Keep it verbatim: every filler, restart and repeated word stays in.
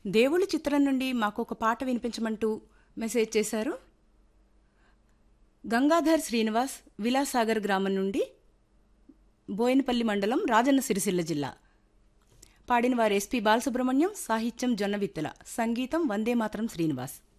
దేవుళ్ళ చిత్రం నుండి మాకు ఒక పాట వినిపించమంటూ మెసేజ్ చేశారు గంగాధర్ శ్రీనివాస్ విలాసాగర్ గ్రామం నుండి, బోయినపల్లి మండలం, రాజన్న సిరిసిల్ల జిల్లా. పాడిన వారు ఎస్పి బాలసుబ్రహ్మణ్యం, సాహిత్యం జొన్నవిత్తల, సంగీతం వందేమాతరం శ్రీనివాస్.